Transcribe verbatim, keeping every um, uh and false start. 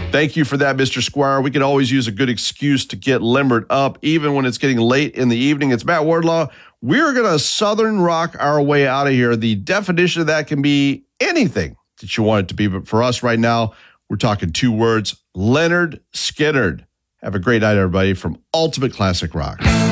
Thank you for that, Mister Squire. We can always use a good excuse to get limbered up, even when it's getting late in the evening. It's Matt Wardlaw. We're going to Southern rock our way out of here. The definition of that can be anything that you want it to be. But for us right now, we're talking two words, Lynyrd Skynyrd. Have a great night, everybody, from Ultimate Classic Rock.